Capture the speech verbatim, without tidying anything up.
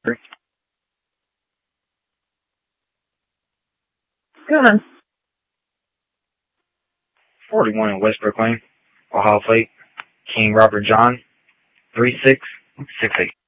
Good on. forty-one in Westbrook Lane, Ohio Plate, King Robert John, three six six eight.